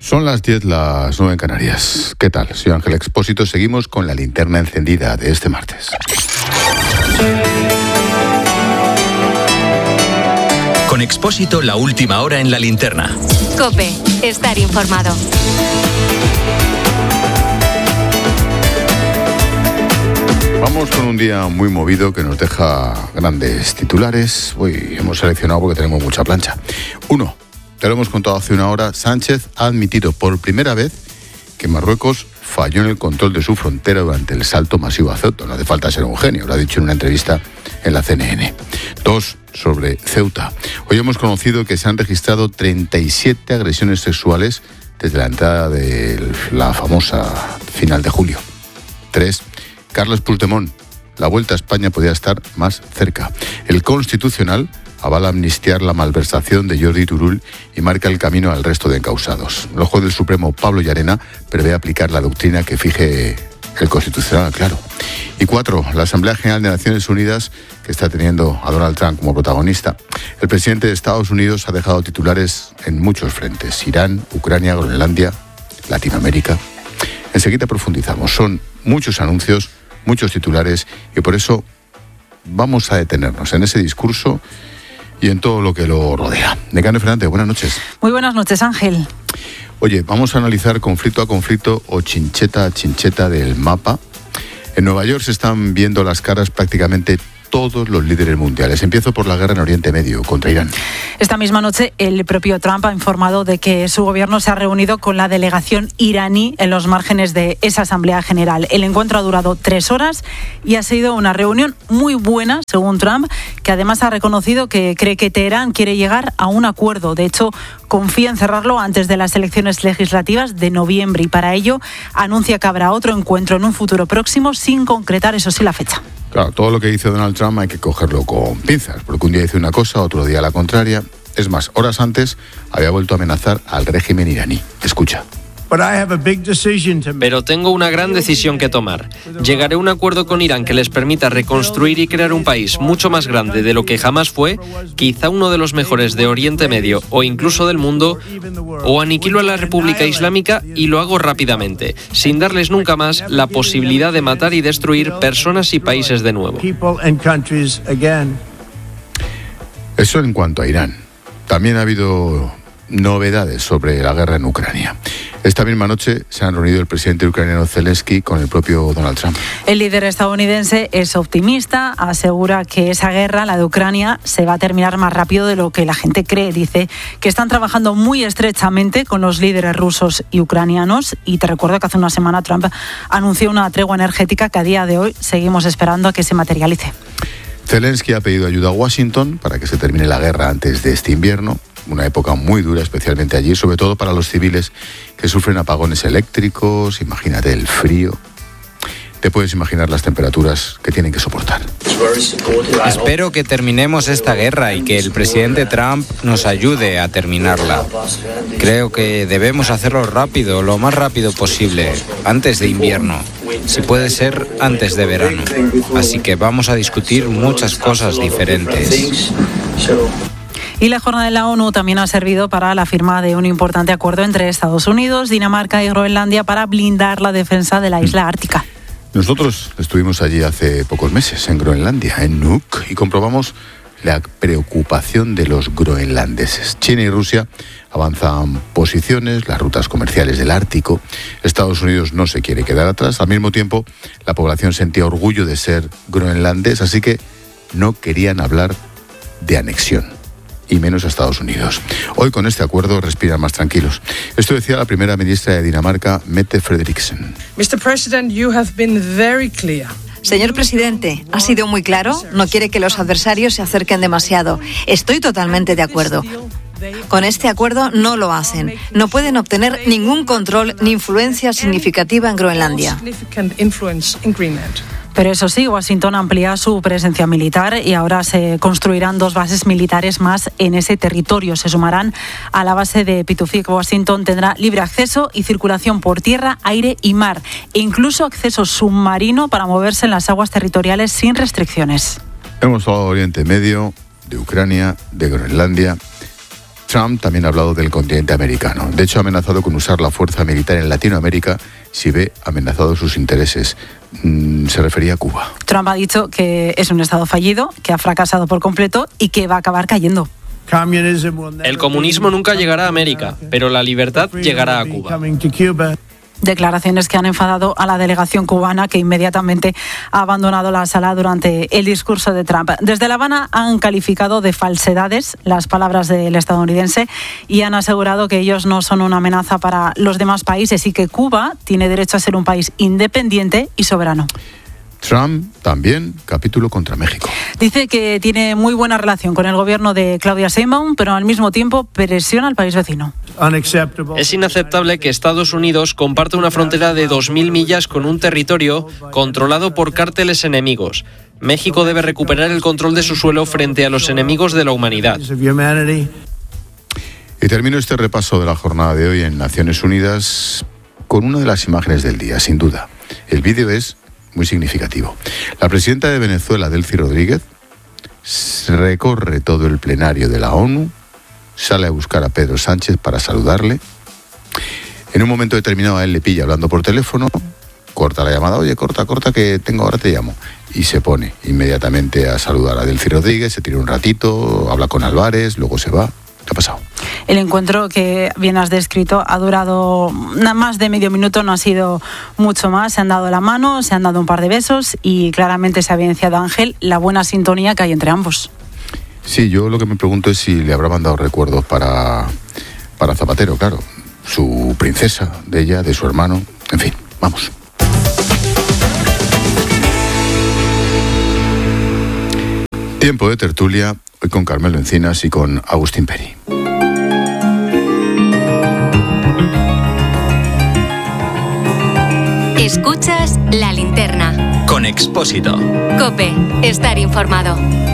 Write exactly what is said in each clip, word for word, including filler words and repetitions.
Son las diez, las nueve en Canarias. ¿Qué tal? Soy Ángel Expósito. Seguimos con la linterna encendida de este martes. Con Expósito, la última hora en la linterna. COPE, estar informado. Vamos con un día muy movido que nos deja grandes titulares. Hoy hemos seleccionado porque tenemos mucha plancha. Uno, te lo hemos contado hace una hora, Sánchez ha admitido por primera vez que Marruecos falló en el control de su frontera durante el salto masivo a Ceuta. No hace falta ser un genio, lo ha dicho en una entrevista en la C N N. Dos, sobre Ceuta. Hoy hemos conocido que se han registrado treinta y siete agresiones sexuales desde la entrada de la famosa final de julio. Tres, Carles Puigdemont. La vuelta a España podría estar más cerca. El Constitucional avala amnistiar la malversación de Jordi Turull y marca el camino al resto de encausados. El juez del Supremo, Pablo Llarena, prevé aplicar la doctrina que fije el Constitucional, claro. Y cuatro, la Asamblea General de Naciones Unidas, que está teniendo a Donald Trump como protagonista. El presidente de Estados Unidos ha dejado titulares en muchos frentes: Irán, Ucrania, Groenlandia, Latinoamérica. Enseguida profundizamos. Son muchos anuncios, muchos titulares, y por eso vamos a detenernos en ese discurso y en todo lo que lo rodea. Nekane Fernández, buenas noches. Muy buenas noches, Ángel. Oye, vamos a analizar conflicto a conflicto o chincheta a chincheta del mapa. En Nueva York se están viendo las caras prácticamente todos los líderes mundiales. Empiezo por la guerra en Oriente Medio contra Irán. Esta misma noche el propio Trump ha informado de que su gobierno se ha reunido con la delegación iraní en los márgenes de esa Asamblea General. El encuentro ha durado tres horas y ha sido una reunión muy buena, según Trump, que además ha reconocido que cree que Teherán quiere llegar a un acuerdo. De hecho, confía en cerrarlo antes de las elecciones legislativas de noviembre y para ello anuncia que habrá otro encuentro en un futuro próximo sin concretar, eso sí, la fecha. Claro, todo lo que dice Donald Trump hay que cogerlo con pinzas, porque un día dice una cosa, otro día la contraria. Es más, horas antes había vuelto a amenazar al régimen iraní. Escucha. Pero tengo una gran decisión que tomar. Llegaré a un acuerdo con Irán que les permita reconstruir y crear un país mucho más grande de lo que jamás fue, quizá uno de los mejores de Oriente Medio o incluso del mundo, o aniquilo a la República Islámica y lo hago rápidamente, sin darles nunca más la posibilidad de matar y destruir personas y países de nuevo. Eso en cuanto a Irán. También ha habido novedades sobre la guerra en Ucrania. Esta misma noche se han reunido el presidente ucraniano Zelensky con el propio Donald Trump. El líder estadounidense es optimista, asegura que esa guerra, la de Ucrania, se va a terminar más rápido de lo que la gente cree. Dice que están trabajando muy estrechamente con los líderes rusos y ucranianos y te recuerdo que hace una semana Trump anunció una tregua energética que a día de hoy seguimos esperando a que se materialice. Zelensky ha pedido ayuda a Washington para que se termine la guerra antes de este invierno, una época muy dura especialmente allí, sobre todo para los civiles que sufren apagones eléctricos. Imagínate el frío. Te puedes imaginar las temperaturas que tienen que soportar. Espero que terminemos esta guerra y que el presidente Trump nos ayude a terminarla. Creo que debemos hacerlo rápido, lo más rápido posible, antes de invierno. Si puede ser, antes de verano. Así que vamos a discutir muchas cosas diferentes. Y la jornada de la ONU también ha servido para la firma de un importante acuerdo entre Estados Unidos, Dinamarca y Groenlandia para blindar la defensa de la isla ártica. Nosotros estuvimos allí hace pocos meses, en Groenlandia, en Nuuk, y comprobamos la preocupación de los groenlandeses. China y Rusia avanzan posiciones, las rutas comerciales del Ártico. Estados Unidos no se quiere quedar atrás. Al mismo tiempo, la población sentía orgullo de ser groenlandés, así que no querían hablar de anexión, y menos a Estados Unidos. Hoy con este acuerdo respiran más tranquilos. Esto decía la primera ministra de Dinamarca, Mette Frederiksen. mister President, you have been very clear. Señor presidente, ha sido muy claro, no quiere que los adversarios se acerquen demasiado. Estoy totalmente de acuerdo. Con este acuerdo no lo hacen. No pueden obtener ningún control ni influencia significativa en Groenlandia. Pero eso sí, Washington amplía su presencia militar y ahora se construirán dos bases militares más en ese territorio. Se sumarán a la base de Pituffik. Washington tendrá libre acceso y circulación por tierra, aire y mar, e incluso acceso submarino para moverse en las aguas territoriales sin restricciones. Hemos hablado de Oriente Medio, de Ucrania, de Groenlandia. Trump también ha hablado del continente americano. De hecho, ha amenazado con usar la fuerza militar en Latinoamérica si ve amenazados sus intereses. Mm, se refería a Cuba. Trump ha dicho que es un estado fallido, que ha fracasado por completo y que va a acabar cayendo. El comunismo nunca llegará a América, pero la libertad llegará a Cuba. Declaraciones que han enfadado a la delegación cubana, que inmediatamente ha abandonado la sala durante el discurso de Trump. Desde La Habana han calificado de falsedades las palabras del estadounidense y han asegurado que ellos no son una amenaza para los demás países y que Cuba tiene derecho a ser un país independiente y soberano. Trump también, capítulo contra México. Dice que tiene muy buena relación con el gobierno de Claudia Sheinbaum, pero al mismo tiempo presiona al país vecino. Es inaceptable que Estados Unidos comparta una frontera de dos mil millas con un territorio controlado por cárteles enemigos. México debe recuperar el control de su suelo frente a los enemigos de la humanidad. Y termino este repaso de la jornada de hoy en Naciones Unidas con una de las imágenes del día, sin duda. El vídeo es muy significativo. La presidenta de Venezuela, Delcy Rodríguez, recorre todo el plenario de la ONU, sale a buscar a Pedro Sánchez para saludarle. En un momento determinado a él le pilla hablando por teléfono, corta la llamada, oye, corta, corta, que tengo, ahora te llamo. Y se pone inmediatamente a saludar a Delcy Rodríguez, se tira un ratito, habla con Álvarez, luego se va. ¿Qué ha pasado? El encuentro que bien has descrito ha durado nada más de medio minuto, no ha sido mucho más. Se han dado la mano, se han dado un par de besos y claramente se ha evidenciado, Ángel, la buena sintonía que hay entre ambos. Sí, yo lo que me pregunto es si le habrá mandado recuerdos para, para Zapatero, claro. Su princesa, de ella, de su hermano, en fin, vamos. Tiempo de tertulia, hoy con Carmelo Encinas y con Agustín Peri. Escuchas La Linterna. Con Expósito. COPE. Estar informado.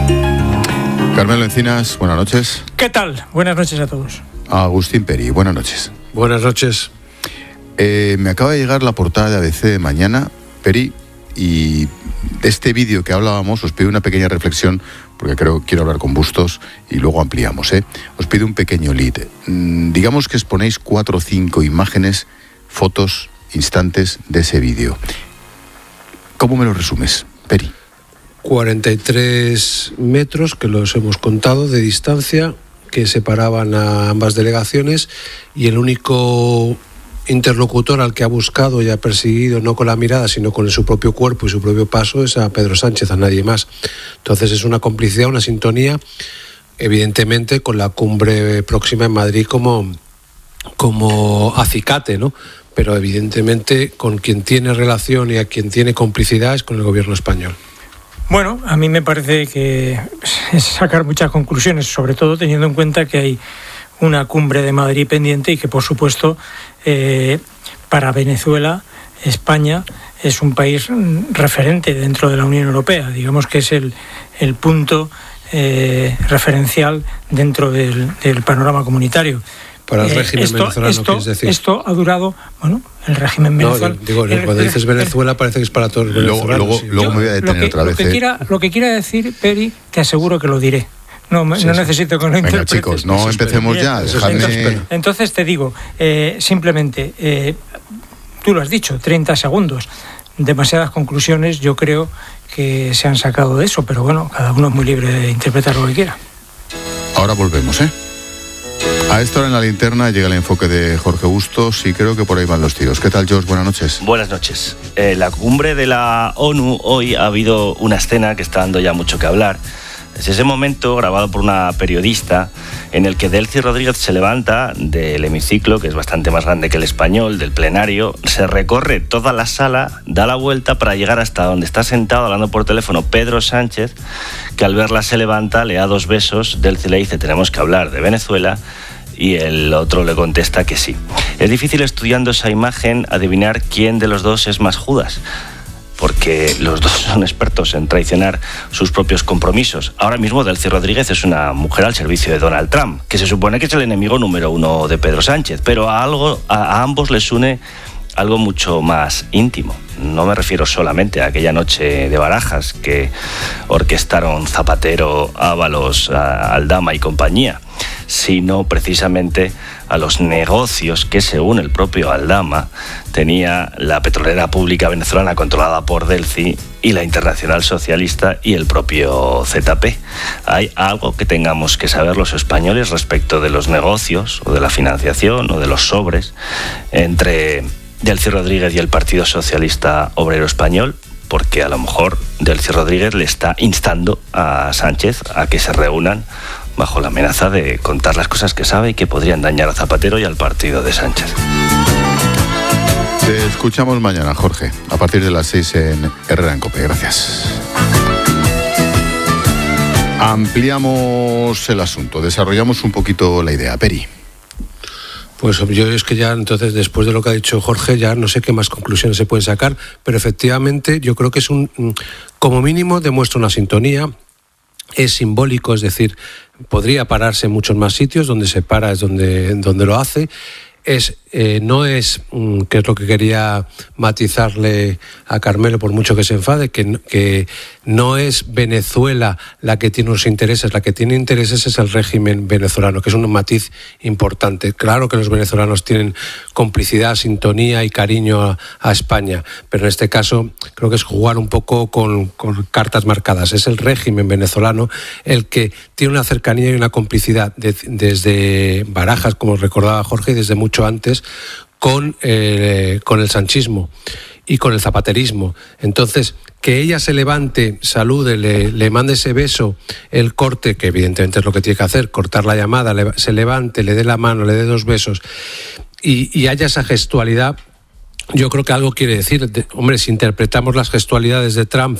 Carmelo Encinas, buenas noches. ¿Qué tal? Buenas noches a todos. Agustín Peri, buenas noches. Buenas noches. Eh, me acaba de llegar la portada de A B C de mañana, Peri, y de este vídeo que hablábamos os pido una pequeña reflexión, porque creo quiero hablar con Bustos y luego ampliamos, ¿eh? Os pido un pequeño lead. Mm, digamos que exponéis cuatro o cinco imágenes, fotos, instantes de ese vídeo. ¿Cómo me lo resumes, Peri? cuarenta y tres metros, que los hemos contado, de distancia, que separaban a ambas delegaciones, y el único interlocutor al que ha buscado y ha perseguido, no con la mirada, sino con su propio cuerpo y su propio paso, es a Pedro Sánchez, a nadie más. Entonces es una complicidad, una sintonía, evidentemente con la cumbre próxima en Madrid como, como acicate, ¿no? Pero evidentemente con quien tiene relación y a quien tiene complicidad es con el gobierno español. Bueno, a mí me parece que es sacar muchas conclusiones, sobre todo teniendo en cuenta que hay una cumbre de Madrid pendiente y que, por supuesto, eh, para Venezuela, España es un país referente dentro de la Unión Europea. Digamos que es el, el punto eh, referencial dentro del, del panorama comunitario. Para el régimen eh, esto, venezolano, esto, quieres decir. Esto ha durado, bueno, el régimen venezolano. No, digo, el, cuando el, dices Venezuela parece que es para todos los venezolanos. Luego, sí. luego me voy a detener que, otra vez. Lo que, ¿eh? quiera, lo que quiera decir, Peri, te aseguro que lo diré. No, sí, no sí. necesito que lo Venga, interpretes. chicos, no empecemos ya. Dejadme... Entonces, entonces te digo, eh, simplemente, eh, tú lo has dicho, treinta segundos. Demasiadas conclusiones yo creo que se han sacado de eso, pero bueno, cada uno es muy libre de interpretar lo que quiera. Ahora volvemos, ¿eh? A esta hora en La Linterna llega el enfoque de Jorge Bustos y creo que por ahí van los tiros. ¿Qué tal, George? Buenas noches. Buenas noches. En la cumbre de la ONU hoy ha habido una escena que está dando ya mucho que hablar. Es ese momento grabado por una periodista en el que Delcy Rodríguez se levanta del hemiciclo, que es bastante más grande que el español, del plenario, se recorre toda la sala, da la vuelta para llegar hasta donde está sentado hablando por teléfono Pedro Sánchez, que al verla se levanta, le da dos besos, Delcy le dice tenemos que hablar de Venezuela, y el otro le contesta que sí. Es difícil, estudiando esa imagen, adivinar quién de los dos es más Judas, porque los dos son expertos en traicionar sus propios compromisos. Ahora mismo Delcy Rodríguez es una mujer al servicio de Donald Trump, que se supone que es el enemigo número uno de Pedro Sánchez, pero a, algo, a, a ambos les une algo mucho más íntimo. No me refiero solamente a aquella noche de Barajas que orquestaron Zapatero, Ábalos, Aldama y compañía. sino precisamente a los negocios que, según el propio Aldama, tenía la petrolera pública venezolana controlada por Delcy y la Internacional Socialista y el propio Z P. Hay algo que tengamos que saber los españoles respecto de los negocios o de la financiación o de los sobres entre Delcy Rodríguez y el Partido Socialista Obrero Español, porque a lo mejor Delcy Rodríguez le está instando a Sánchez a que se reúnan bajo la amenaza de contar las cosas que sabe y que podrían dañar a Zapatero y al partido de Sánchez. Te escuchamos mañana, Jorge, a partir de las seis en Herrera en COPE. Gracias. Ampliamos el asunto, desarrollamos un poquito la idea. Peri. Pues yo es que ya, entonces, después de lo que ha dicho Jorge, ya no sé qué más conclusiones se pueden sacar, pero efectivamente yo creo que es un, como mínimo, demuestra una sintonía, es simbólico, es decir, podría pararse en muchos más sitios, donde se para es donde, donde lo hace. Es, eh, no es, mm, que es lo que quería matizarle a Carmelo, por mucho que se enfade, que, que no es Venezuela la que tiene unos intereses, la que tiene intereses es el régimen venezolano, que es un matiz importante. Claro que los venezolanos tienen complicidad, sintonía y cariño a, a España, pero en este caso creo que es jugar un poco con, con cartas marcadas. Es el régimen venezolano el que tiene una cercanía y una complicidad de, desde Barajas, como recordaba Jorge, y desde mucho antes con, eh, con el sanchismo y con el zapaterismo. Entonces, que ella se levante, salude, le, le mande ese beso, el corte, que evidentemente es lo que tiene que hacer, cortar la llamada, le, se levante, le dé la mano, le dé dos besos y, y haya esa gestualidad, yo creo que algo quiere decir. De, hombre, si interpretamos las gestualidades de Trump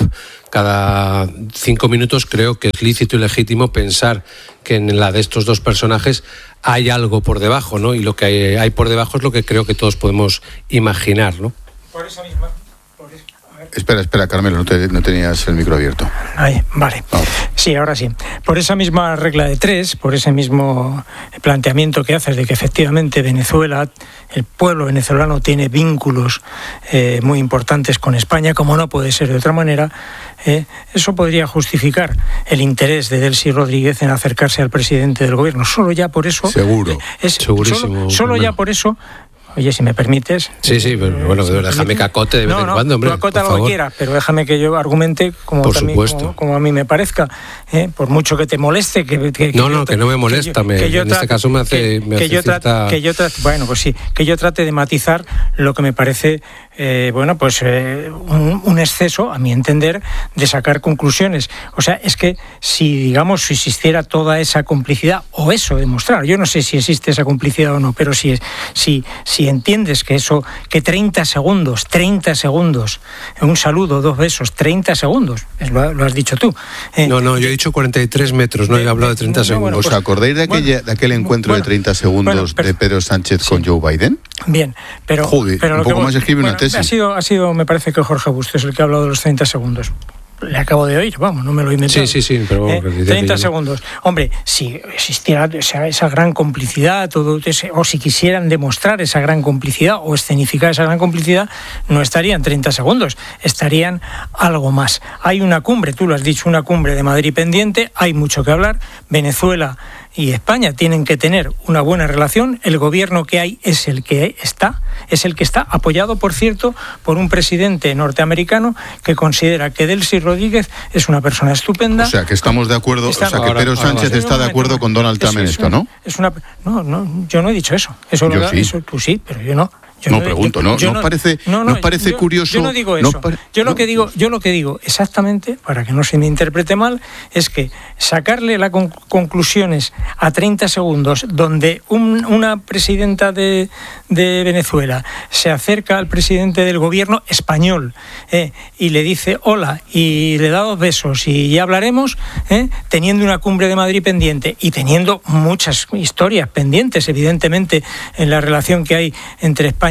cada cinco minutos, creo que es lícito y legítimo pensar que en la de estos dos personajes hay algo por debajo, ¿no? Y lo que hay, hay por debajo es lo que creo que todos podemos imaginar, ¿no? Por esa misma... Por eso, a ver. Espera, espera, Carmelo, no, te, no tenías el micro abierto. Ahí, vale. Oh. Sí, ahora sí. Por esa misma regla de tres, por ese mismo planteamiento que haces de que efectivamente Venezuela, el pueblo venezolano tiene vínculos eh, muy importantes con España, como no puede ser de otra manera, eh, eso podría justificar el interés de Delcy Rodríguez en acercarse al presidente del gobierno. Solo ya por eso... Seguro, eh, es, segurísimo. Solo, solo ya por eso... Oye, si me permites... Sí, sí, pero bueno, si déjame que acote de vez no, en no, cuando, hombre, tú acota por lo favor. que quieras, pero déjame que yo argumente como, por también, como, como a mí me parezca. ¿eh? Por mucho que te moleste... Que, que, que no, no, yo, que no me molesta, que yo, me, que yo en trate, este caso me hace, que, me que hace yo cierta... trate, que yo trate, bueno, pues sí, que yo trate de matizar lo que me parece, eh, bueno, pues eh, un, un exceso, a mi entender, de sacar conclusiones. O sea, es que si, digamos, si existiera toda esa complicidad, o eso demostrar, yo no sé si existe esa complicidad o no, pero si, si, si entiendes que eso, que treinta segundos, treinta segundos, un saludo, dos besos, treinta segundos, lo, lo has dicho tú. Eh, no, no, yo he dicho cuarenta y tres metros, no he hablado de treinta no, segundos. Bueno, pues, ¿os acordáis de, aquella, bueno, de aquel encuentro bueno, de treinta segundos bueno, pero, de Pedro Sánchez sí. con Joe Biden? Bien, pero... Joder, pero un poco que, más escribe bueno, una tesis. Ha sido, ha sido, me parece que Jorge Bustos es el que ha hablado de los treinta segundos. Le acabo de oír, vamos, no me lo he inventado. Sí, sí, sí, pero ¿Eh? treinta segundos. Hombre, si existiera esa, esa gran complicidad, todo ese, o si quisieran demostrar esa gran complicidad o escenificar esa gran complicidad, no estarían treinta segundos, estarían algo más. Hay una cumbre, tú lo has dicho, una cumbre de Madrid pendiente, hay mucho que hablar. Venezuela y España tienen que tener una buena relación. El gobierno que hay es el que está, es el que está apoyado, por cierto, por un presidente norteamericano que considera que Delcy Rodríguez es una persona estupenda. O sea, que estamos de acuerdo, está, o sea, que ahora, Pedro Sánchez ahora, está de acuerdo con Donald Trump en esto, ¿no? Es una, no, no, yo no he dicho eso. Eso, yo lo, sí. eso tú sí, pero yo no. Yo no, no pregunto, ¿no? ¿Nos no, parece, no, no, parece yo, curioso? Yo no digo eso. No pare... yo, lo no. que digo, yo lo que digo exactamente, para que no se me interprete mal, es que sacarle las con- conclusiones a treinta segundos, donde un, una presidenta de, de Venezuela se acerca al presidente del gobierno español eh, y le dice hola y le da dos besos y ya hablaremos, eh, teniendo una cumbre de Madrid pendiente y teniendo muchas historias pendientes, evidentemente, en la relación que hay entre España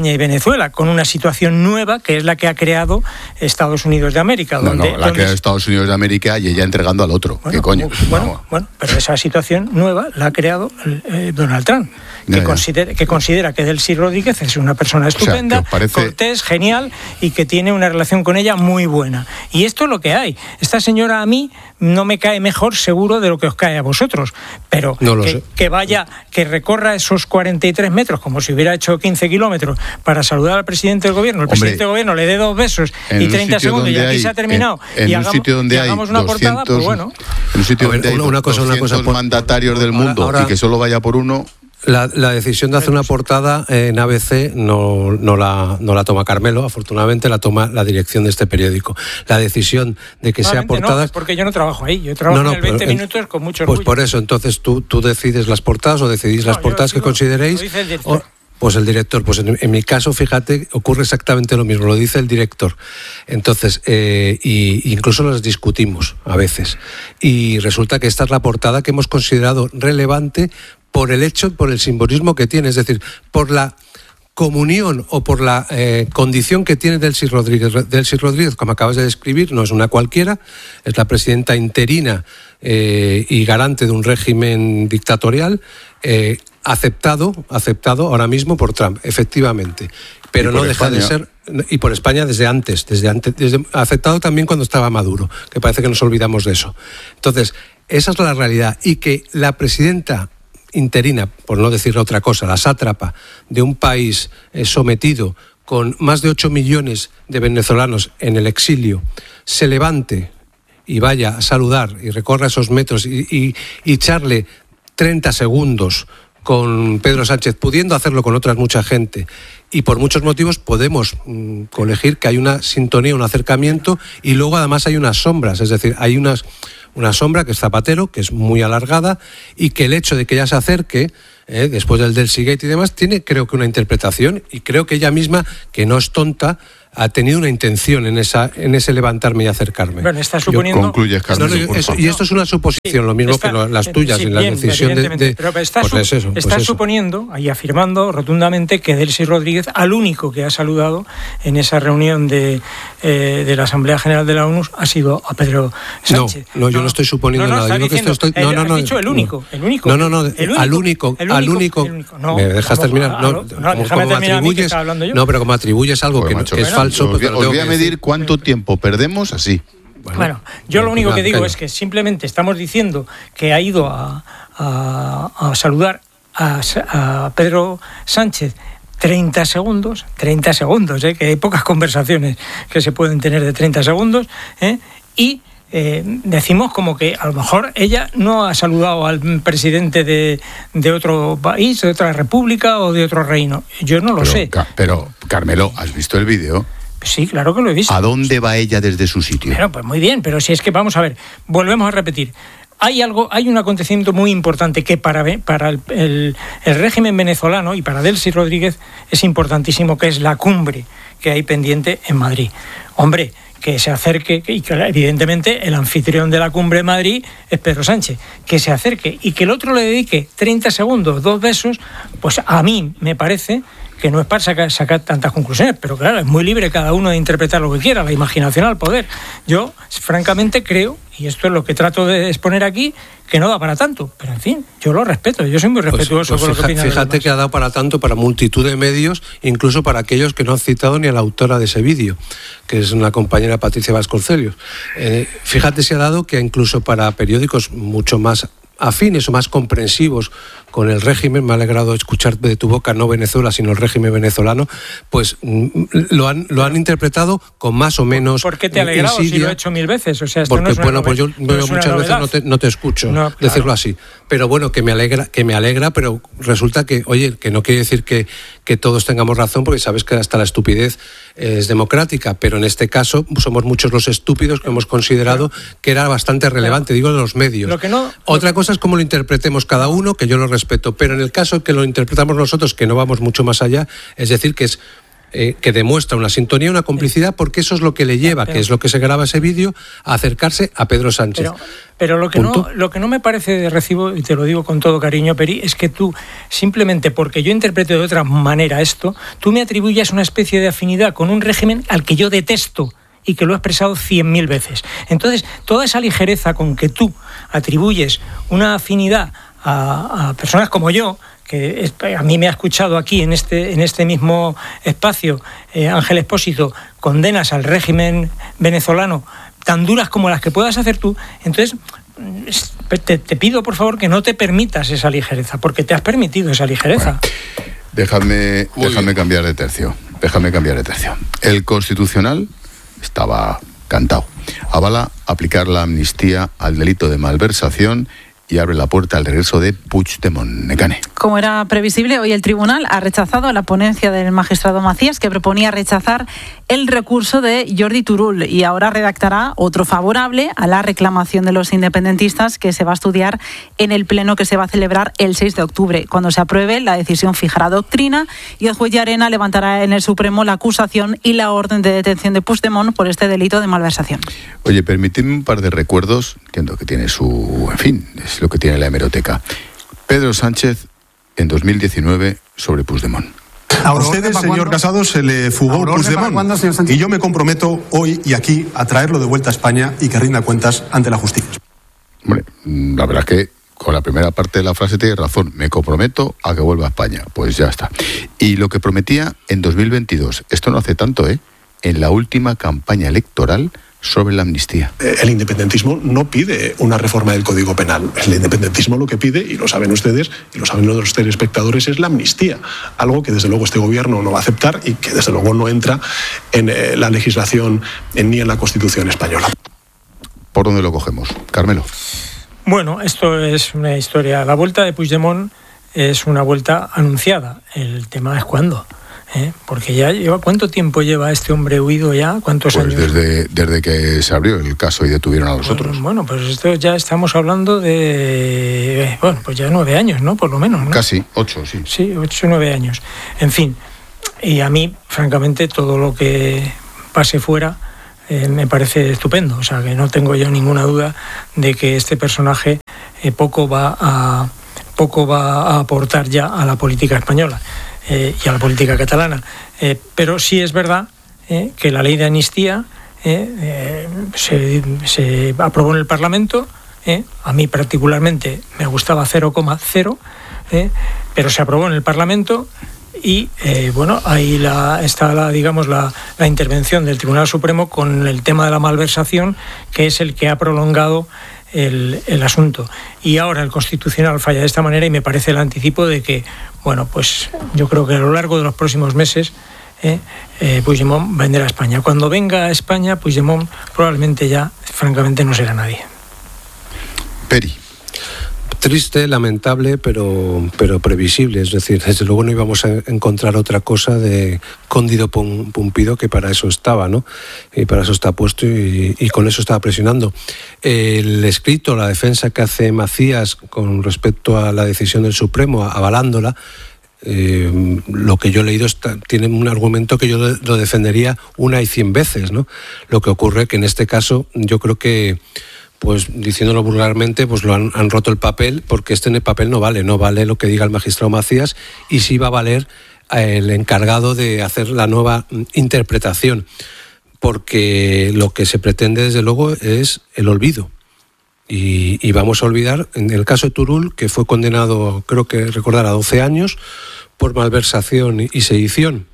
España y Venezuela, con una situación nueva que es la que ha creado Estados Unidos de América. No, donde, no, la donde... que Estados Unidos de América y ella entregando al otro. Bueno, ¿Qué coño? Bueno, bueno, pero esa situación nueva la ha creado eh, Donald Trump, que, ya, ya. Considera, que considera que Delcy Rodríguez es una persona estupenda, o sea, parece... cortés, genial, y que tiene una relación con ella muy buena. Y esto es lo que hay. Esta señora a mí no me cae mejor, seguro, de lo que os cae a vosotros, pero no lo que, sé. que vaya, que recorra esos cuarenta y tres metros como si hubiera hecho quince kilómetros para saludar al presidente del gobierno, el Hombre, presidente del gobierno le dé dos besos y treinta segundos y aquí hay, se ha terminado, en, en y un hagamos, sitio donde y hay hagamos una doscientos, portada, pues bueno. En un sitio A ver, donde hay una, una cosa, una cosa, por, mandatarios del mundo ahora, y que solo vaya por uno. La, la decisión de hacer una portada en A B C no, no, la, no la toma Carmelo, afortunadamente la toma la dirección de este periódico. La decisión de que sea portada... No, es porque yo no trabajo ahí, yo trabajo no, no, en el veinte pero, minutos con mucho orgullo. Pues por eso, entonces tú, tú decides las portadas o decidís no, las portadas digo, que consideréis... Lo dice el director. O, pues el director, pues en, en mi caso, fíjate, ocurre exactamente lo mismo, lo dice el director. Entonces, eh, y, incluso las discutimos a veces. Y resulta que esta es la portada que hemos considerado relevante por el hecho, por el simbolismo que tiene, es decir, por la comunión o por la eh, condición que tiene Delcy Rodríguez. Delcy Rodríguez, como acabas de describir, no es una cualquiera, es la presidenta interina eh, y garante de un régimen dictatorial, eh, aceptado, aceptado ahora mismo por Trump, efectivamente. Pero no deja España. de ser, y por España desde antes, desde antes, desde, aceptado también cuando estaba Maduro, que parece que nos olvidamos de eso. Entonces, esa es la realidad, y que la presidenta interina, por no decir otra cosa, la sátrapa de un país eh, sometido con más de ocho millones de venezolanos en el exilio, se levante y vaya a saludar y recorra esos metros y, y, y echarle treinta segundos con Pedro Sánchez, pudiendo hacerlo con otras mucha gente, y por muchos motivos podemos mmm, colegir que hay una sintonía, un acercamiento, y luego además hay unas sombras, es decir, hay unas una sombra que es Zapatero, que es muy alargada, y que el hecho de que ella se acerque, eh, después del Delcy Gate y demás, tiene creo que una interpretación, y creo que ella misma, que no es tonta, ha tenido una intención en esa en ese levantarme y acercarme. Bueno, está suponiendo... Concluyes, Carlos, no, no, eso, y esto es una suposición, sí, lo mismo está, que lo, las tuyas, sí, en la bien, decisión de... de pero está, pues su, es eso, está pues suponiendo y afirmando rotundamente que Delcy Rodríguez, al único que ha saludado en esa reunión de, eh, de la Asamblea General de la ONU, ha sido a Pedro Sánchez. No, no, yo no, no estoy suponiendo no, no, nada. Yo diciendo, estoy, no, no, no, has dicho el único, el único. No, no, no, el único, al único, el único al único. El único no, ¿Me dejas no, terminar? No, no, no como, déjame como terminar atribuyes, a mí, que yo. No, pero como atribuyes algo pues, que, macho, que es bueno, falso... Os, pero os voy a medir decir. cuánto tiempo perdemos así. Bueno, bueno yo bueno, lo único que digo claro. es que simplemente estamos diciendo que ha ido a, a, a saludar a, a Pedro Sánchez treinta segundos, treinta segundos, ¿eh? Que hay pocas conversaciones que se pueden tener de treinta segundos, ¿eh? y eh, decimos como que a lo mejor ella no ha saludado al presidente de, de otro país, de otra república o de otro reino. Yo no lo pero, sé. Ca- pero, Carmelo, ¿has visto el vídeo? Sí, claro que lo he visto. ¿A dónde va ella desde su sitio? Bueno, pues muy bien, pero si es que vamos a ver, volvemos a repetir. Hay algo, hay un acontecimiento muy importante que para, para el, el, el régimen venezolano y para Delcy Rodríguez es importantísimo, que es la cumbre que hay pendiente en Madrid. Hombre, que se acerque, y que evidentemente el anfitrión de la cumbre de Madrid es Pedro Sánchez, que se acerque y que el otro le dedique treinta segundos, dos besos, pues a mí me parece que no es para sacar, sacar tantas conclusiones, pero claro, es muy libre cada uno de interpretar lo que quiera, la imaginación al poder. Yo, francamente, creo, y esto es lo que trato de exponer aquí, que no da para tanto, pero en fin, yo lo respeto, yo soy muy respetuoso pues, pues con fija, lo que opinan. Fíjate que ha dado para tanto para multitud de medios, incluso para aquellos que no han citado ni a la autora de ese vídeo, que es una compañera, Patricia Vasconcelos. Eh, fíjate si ha dado que incluso para periódicos mucho más afines o más comprensivos con el régimen, me ha alegrado escuchar de tu boca no Venezuela, sino el régimen venezolano, pues lo han lo han interpretado con más o menos ¿Por qué te ha alegrado insidia, si lo he hecho mil veces? O sea, esto porque, no es una bueno, novedad, pues yo no es muchas veces no te, no te escucho no, claro. decirlo así, pero bueno, que me alegra, que me alegra, pero resulta que, oye, que no quiere decir que, que todos tengamos razón, porque sabes que hasta la estupidez es democrática, pero en este caso somos muchos los estúpidos que hemos considerado claro. que era bastante relevante, digo, en los medios. Lo que no, Otra lo... cosa es cómo lo interpretemos cada uno, que yo lo respeto, pero en el caso que lo interpretamos nosotros, que no vamos mucho más allá, es decir, que es eh, que demuestra una sintonía, una complicidad, porque eso es lo que le lleva, pero, que es lo que se graba ese vídeo, a acercarse a Pedro Sánchez. Pero, pero lo que no, lo que no me parece de recibo, y te lo digo con todo cariño, Peri, es que tú, simplemente porque yo interpreto de otra manera esto, tú me atribuyas una especie de afinidad con un régimen al que yo detesto y que lo he expresado cien mil veces. Entonces, toda esa ligereza con que tú atribuyes una afinidad a, a personas como yo, que a mí me ha escuchado aquí en este, en este mismo espacio, eh, Ángel Expósito, condenas al régimen venezolano tan duras como las que puedas hacer tú, entonces te, te pido por favor que no te permitas esa ligereza, porque te has permitido esa ligereza. Bueno, déjame, déjame cambiar de tercio, déjame cambiar de tercio. El Constitucional estaba cantado. Avala aplicar la amnistía al delito de malversación y abre la puerta al regreso de Puigdemont. Nekane. Como era previsible, hoy el tribunal ha rechazado la ponencia del magistrado Macías, que proponía rechazar el recurso de Jordi Turull, y ahora redactará otro favorable a la reclamación de los independentistas, que se va a estudiar en el pleno que se va a celebrar el seis de octubre. Cuando se apruebe, la decisión fijará doctrina y el juez Llarena levantará en el Supremo la acusación y la orden de detención de Puigdemont por este delito de malversación. Oye, permíteme un par de recuerdos. Entiendo que tiene su... En fin, es lo que tiene la hemeroteca. Pedro Sánchez en dos mil diecinueve sobre Puigdemont. A usted, señor Casado, se le fugó Puigdemont, y yo me comprometo hoy y aquí a traerlo de vuelta a España y que rinda cuentas ante la justicia. Bueno, la verdad es que con la primera parte de la frase tiene razón. Me comprometo a que vuelva a España. Pues ya está. Y lo que prometía en dos mil veintidós, esto no hace tanto, ¿eh? En la última campaña electoral sobre la amnistía. El independentismo no pide una reforma del Código Penal. El independentismo lo que pide, y lo saben ustedes, y lo saben los telespectadores, es la amnistía. Algo que desde luego este gobierno no va a aceptar y que desde luego no entra en eh, la legislación en, ni en la Constitución española. ¿Por dónde lo cogemos? Carmelo. Bueno, esto es una historia. La vuelta de Puigdemont es una vuelta anunciada. El tema es cuándo. ¿Eh? Porque ya lleva, ¿cuánto tiempo lleva este hombre huido ya? ¿Cuántos pues años? Desde, desde que se abrió el caso y detuvieron a los bueno, otros. Bueno, pues esto ya estamos hablando de, bueno, pues ya nueve años, ¿no? Por lo menos, ¿no? Casi, ocho, sí. Sí, ocho, nueve años. En fin, y a mí, francamente, todo lo que pase fuera eh, me parece estupendo. O sea, que no tengo yo ninguna duda de que este personaje eh, poco va a poco va a aportar ya a la política española. Eh, y a la política catalana. Eh, pero sí es verdad eh, que la ley de amnistía eh, eh, se, se aprobó en el Parlamento. Eh, a mí particularmente me gustaba cero coma cero, eh, pero se aprobó en el Parlamento y eh, bueno, ahí la, está la, digamos, la, la intervención del Tribunal Supremo con el tema de la malversación, que es el que ha prolongado El, el asunto. Y ahora el Constitucional falla de esta manera y me parece el anticipo de que, bueno, pues yo creo que a lo largo de los próximos meses eh, eh, Puigdemont vendrá a España. Cuando venga a España, Puigdemont probablemente ya, francamente, no será nadie. Peri. Triste, lamentable, pero, pero previsible. Es decir, desde luego no íbamos a encontrar otra cosa de cóndido pumpido, que para eso estaba, ¿no? Y para eso está puesto y, y con eso estaba presionando. El escrito, la defensa que hace Macías con respecto a la decisión del Supremo, avalándola, eh, lo que yo he leído está, tiene un argumento que yo lo defendería una y cien veces, ¿no? Lo que ocurre que en este caso yo creo que, pues diciéndolo vulgarmente, pues lo han, han roto el papel, porque este en el papel no vale, no vale lo que diga el magistrado Macías, y sí va a valer el encargado de hacer la nueva interpretación, porque lo que se pretende desde luego es el olvido. Y, y vamos a olvidar, en el caso de Turull, que fue condenado, creo que recordar, a doce años por malversación y, y sedición.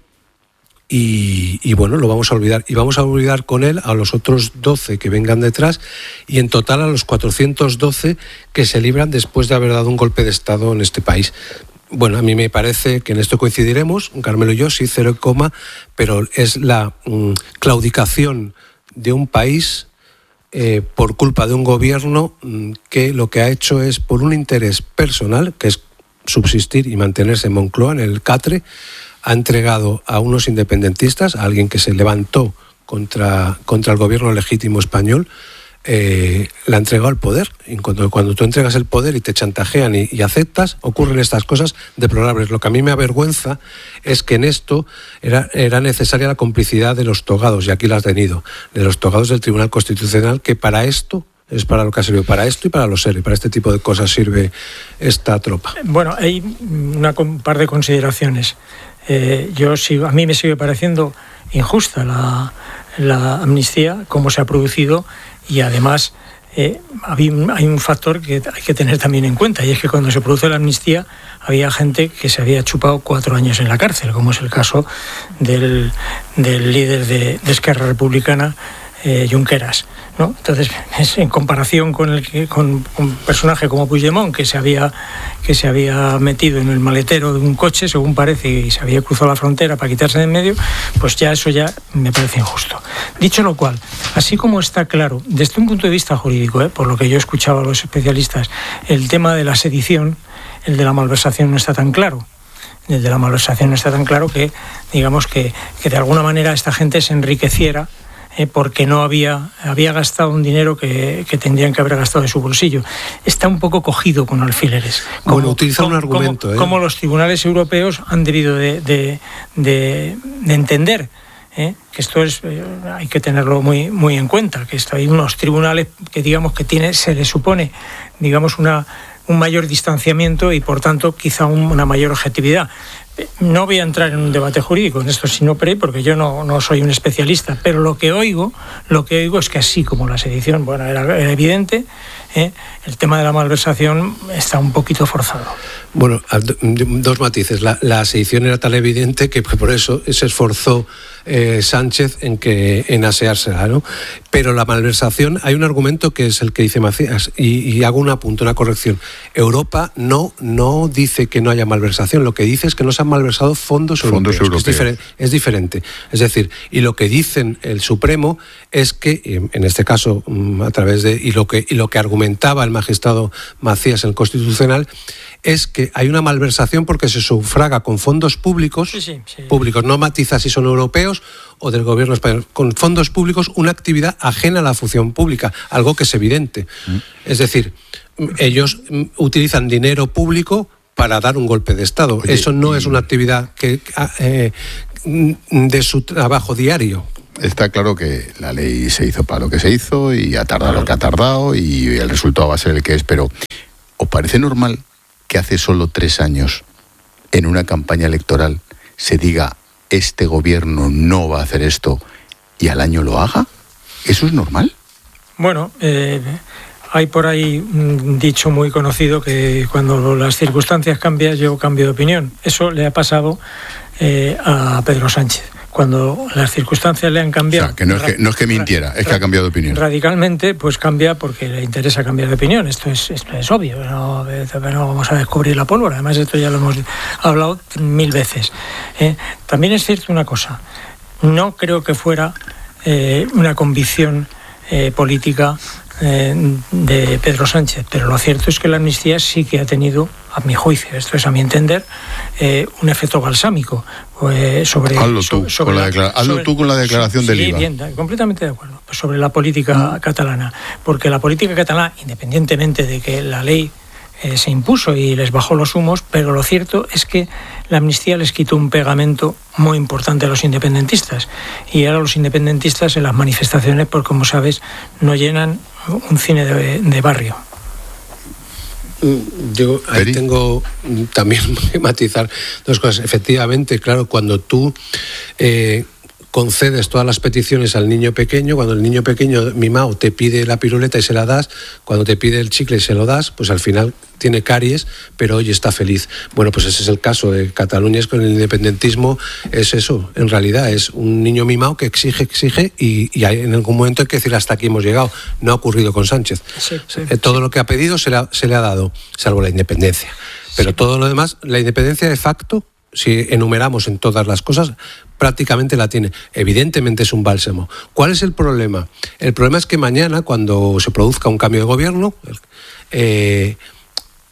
Y, y bueno, lo vamos a olvidar. Y vamos a olvidar con él a los otros doce que vengan detrás, y en total a los cuatrocientos doce que se libran después de haber dado un golpe de Estado en este país. Bueno, a mí me parece que en esto coincidiremos, Carmelo y yo, sí, cero coma, pero es la mm, claudicación de un país eh, por culpa de un gobierno mm, que lo que ha hecho es, por un interés personal, que es subsistir y mantenerse en Moncloa, en el catre, ha entregado a unos independentistas, a alguien que se levantó contra, contra el gobierno legítimo español, eh, la ha entregado al poder. Y cuando, cuando tú entregas el poder y te chantajean y, y aceptas, ocurren estas cosas deplorables. Lo que a mí me avergüenza es que en esto era, era necesaria la complicidad de los togados, y aquí la has tenido, de los togados del Tribunal Constitucional, que para esto es para lo que ha servido, para esto y para lo serio, para este tipo de cosas sirve esta tropa. Bueno, hay una, un par de consideraciones. Eh, yo sigo, a mí me sigue pareciendo injusta la, la amnistía, cómo se ha producido, y además eh, hay, un, hay un factor que hay que tener también en cuenta, y es que cuando se produce la amnistía había gente que se había chupado cuatro años en la cárcel, como es el caso del, del líder de, de Esquerra Republicana, Eh, Junqueras, ¿no? Entonces, es en comparación con el que, con, con un personaje como Puigdemont, que se había que se había metido en el maletero de un coche, según parece, y se había cruzado la frontera para quitarse de en medio, pues ya eso ya me parece injusto. Dicho lo cual, así como está claro, desde un punto de vista jurídico, ¿eh? por lo que yo he escuchado a los especialistas, el tema de la sedición, el de la malversación no está tan claro. El de la malversación no está tan claro que, digamos, que, que de alguna manera esta gente se enriqueciera Eh, porque no había, había gastado un dinero que, que tendrían que haber gastado de su bolsillo. Está un poco cogido con alfileres. Como, bueno, utiliza un argumento. Como, ¿eh? como los tribunales europeos han debido de, de, de, de entender ¿eh? que esto es eh, hay que tenerlo muy, muy en cuenta, que esto, hay unos tribunales que digamos que tiene, se les supone digamos una, un mayor distanciamiento y por tanto quizá un, una mayor objetividad. No voy a entrar en un debate jurídico en esto, sino pre, porque yo no, no soy un especialista, pero lo que oigo, lo que oigo es que así como la sedición, bueno, era, era evidente, ¿eh? el tema de la malversación está un poquito forzado. Bueno, dos matices. La, la sedición era tan evidente que por eso se esforzó eh, Sánchez en que en aseársela, ¿no? Pero la malversación, hay un argumento que es el que dice Macías, y, y hago un apunte, una corrección. Europa no, no dice que no haya malversación, lo que dice es que no se han malversado fondos, fondos europeos. europeos. Es diferente, es diferente. Es decir, y lo que dicen el Supremo es que, en este caso, a través de, y lo que, y lo que argumentaba el magistrado Macías en el Constitucional, es que hay una malversación porque se sufraga con fondos públicos, sí, sí, sí. públicos, no matiza si son europeos o del gobierno español, con fondos públicos una actividad ajena a la función pública, algo que es evidente. Mm. Es decir, ellos utilizan dinero público para dar un golpe de Estado. Oye, eso no es una actividad que eh, de su trabajo diario. Está claro que la ley se hizo para lo que se hizo y ha tardado lo que ha tardado y el resultado va a ser el que es, pero ¿os parece normal que hace solo tres años, en una campaña electoral, se diga este gobierno no va a hacer esto y al año lo haga? ¿Eso es normal? Bueno, eh, hay por ahí un dicho muy conocido que cuando las circunstancias cambian, yo cambio de opinión. Eso le ha pasado eh, a Pedro Sánchez. Cuando las circunstancias le han cambiado... O sea, que no es que, no es que mintiera, es que ha cambiado de opinión. Radicalmente, pues cambia porque le interesa cambiar de opinión. Esto es, esto es obvio, no, no vamos a descubrir la pólvora. Además, esto ya lo hemos hablado mil veces. ¿eh? También es cierto una cosa. No creo que fuera eh, una convicción eh, política eh, de Pedro Sánchez, pero lo cierto es que la amnistía sí que ha tenido, a mi juicio, esto es a mi entender, eh, un efecto balsámico eh, sobre... Hazlo tú, sobre, con, la declara- hazlo sobre, tú con la declaración sobre, del sí, I V A. Bien, completamente de acuerdo. Pues sobre la política mm. catalana, porque la política catalana, independientemente de que la ley eh, se impuso y les bajó los humos, pero lo cierto es que la amnistía les quitó un pegamento muy importante a los independentistas. Y ahora los independentistas en las manifestaciones, pues como sabes, no llenan un cine de, de barrio. Yo ahí ¿Peri? tengo también que matizar dos cosas. Efectivamente, claro, cuando tú eh, concedes todas las peticiones al niño pequeño, cuando el niño pequeño mimado te pide la piruleta y se la das, cuando te pide el chicle y se lo das, pues al final tiene caries, pero hoy está feliz. Bueno, pues ese es el caso de Cataluña, es con el independentismo, es eso, en realidad es un niño mimado que exige, exige y, y hay en algún momento hay que decir hasta aquí hemos llegado. No ha ocurrido con Sánchez. Sí, sí, todo sí. lo que ha pedido se le ha, se le ha dado, salvo la independencia. Pero sí. todo lo demás, la independencia de facto, si enumeramos en todas las cosas, prácticamente la tiene. Evidentemente es un bálsamo. ¿Cuál es el problema? El problema es que mañana, cuando se produzca un cambio de gobierno, eh,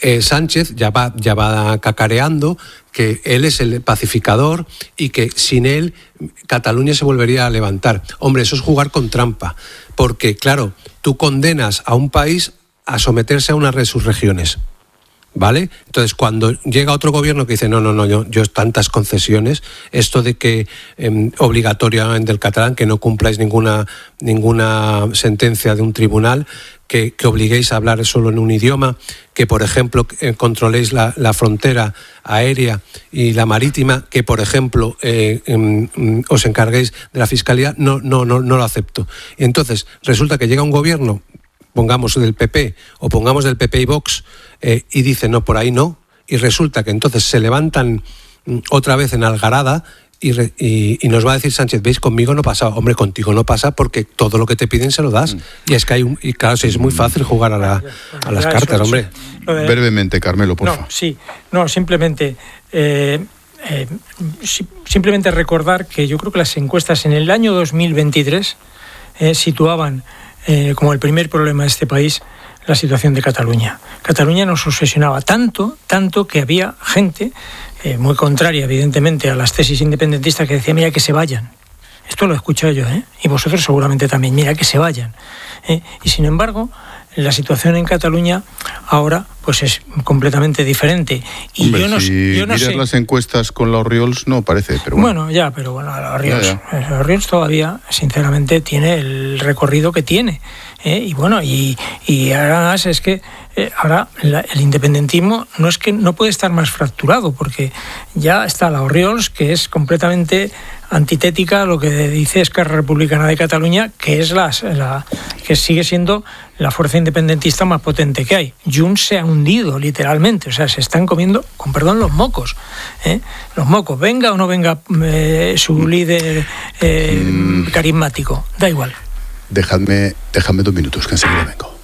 eh, Sánchez ya va, ya va cacareando que él es el pacificador y que sin él Cataluña se volvería a levantar. Hombre, eso es jugar con trampa, porque claro, tú condenas a un país a someterse a unas resurrecciones, ¿vale? Entonces, cuando llega otro gobierno que dice, no, no, no, yo, yo tantas concesiones, esto de que eh, obligatoriamente el catalán, que no cumpláis ninguna, ninguna sentencia de un tribunal, que, que obliguéis a hablar solo en un idioma, que, por ejemplo, eh, controléis la, la frontera aérea y la marítima, que, por ejemplo, eh, eh, os encarguéis de la fiscalía, no, no, no, no lo acepto. Y entonces, resulta que llega un gobierno, pongamos del P P o pongamos del P P y Vox, eh, y dicen no, por ahí no, y resulta que entonces se levantan mm, otra vez en Algarada y, re, y, y nos va a decir Sánchez, veis, conmigo no pasa. Hombre, contigo no pasa porque todo lo que te piden se lo das. Mm. Y es que hay un, y claro, sí, es muy fácil jugar a, la, a las cartas, hombre. De... Brevemente, Carmelo, por favor. No, sí, no, simplemente... Eh, eh, simplemente recordar que yo creo que las encuestas en el año dos mil veintitrés eh, situaban Eh, como el primer problema de este país, la situación de Cataluña. Cataluña nos obsesionaba tanto, tanto que había gente eh, muy contraria, evidentemente, a las tesis independentistas que decía, mira, que se vayan. Esto lo he escuchado yo, ¿eh? Y vosotros seguramente también, mira, que se vayan. ¿eh? Y sin embargo, la situación en Cataluña ahora pues es completamente diferente. Y Hombre, yo no, si yo no miras sé... las encuestas con la Oriols no parece, pero bueno. Bueno, ya, pero bueno, la Oriols, ya, ya. la Oriols todavía, sinceramente, tiene el recorrido que tiene. ¿eh? Y bueno, y, y además es que eh, ahora la, el independentismo no es que no puede estar más fracturado, porque ya está la Oriols, que es completamente antitética a lo que dice Esquerra Republicana de Cataluña, que es la, la que sigue siendo la fuerza independentista más potente que hay. Junts se ha hundido, literalmente, o sea, se están comiendo, con perdón, los mocos. ¿eh? Los mocos, venga o no venga eh, su líder eh, mm. carismático, da igual. Dejadme, dejadme dos minutos, que enseguida vengo.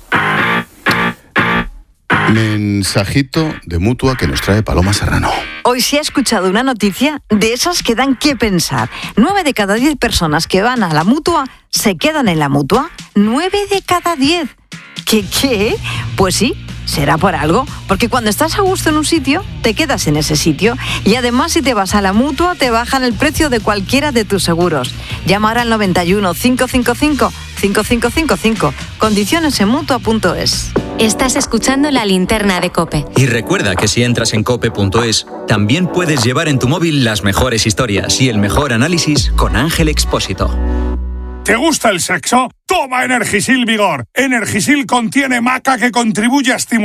Mensajito de Mutua que nos trae Paloma Serrano. Hoy se ha escuchado una noticia de esas que dan que pensar. Nueve de cada diez personas que van a la Mutua se quedan en la Mutua. Nueve de cada diez. ¿Qué qué? Pues sí, será por algo. Porque cuando estás a gusto en un sitio, te quedas en ese sitio. Y además, si te vas a la Mutua, te bajan el precio de cualquiera de tus seguros. Llama ahora al noventa y uno, cincuenta y cinco, cincuenta y cinco cincuenta y cinco. Condiciones en mutua punto es. Estás escuchando La Linterna de COPE. Y recuerda que si entras en cope punto es, también puedes llevar en tu móvil las mejores historias y el mejor análisis con Ángel Expósito. ¿Te gusta el sexo? Toma Energisil Vigor. Energisil contiene maca que contribuye a estimular